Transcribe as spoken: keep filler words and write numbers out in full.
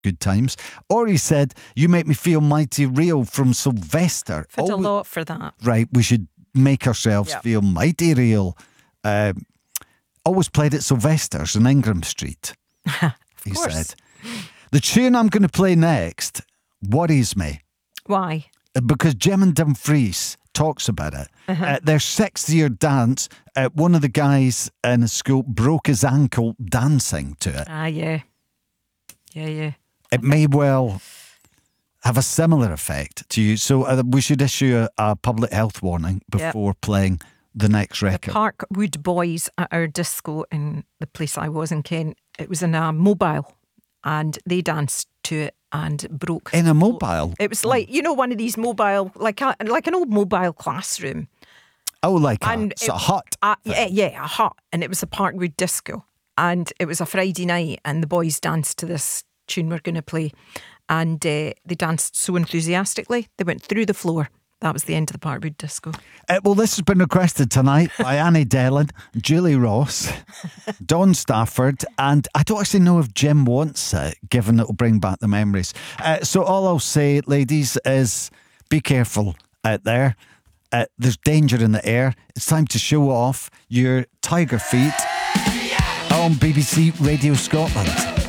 Good times. Or he said, You Make Me Feel Mighty Real from Sylvester. I've had a Always- lot for that. Right, we should make ourselves Yep. feel mighty real. Um, always played at Sylvester's in Ingram Street, he course. said. The tune I'm going to play next worries me Why? because Jim and Dumfries talks about it. Uh-huh. Uh, their sixth year dance, uh, one of the guys in the school broke his ankle dancing to it. Ah, yeah. Yeah, yeah. It may well have a similar effect to you. So uh, we should issue a, a public health warning before playing the next record. Parkwood Boys at our disco in the place I was in Kent. It was in a mobile and they danced to it and broke. In a mobile? It was like, you know, one of these mobile, like a, like an old mobile classroom. Oh, like And a, so a it- hut. Uh, yeah, yeah, a hut. And it was a Parkwood disco. And it was a Friday night and the boys danced to this tune we're going to play. And uh, they danced so enthusiastically, they went through the floor. That was the end of the Parkwood disco. Uh, well, this has been requested tonight by Annie Dellin, Julie Ross, Don Stafford, and I don't actually know if Jim wants it, given it'll bring back the memories. Uh, so all I'll say, ladies, is be careful out there. Uh, there's danger in the air. It's time to show off your tiger feet on B B C Radio Scotland.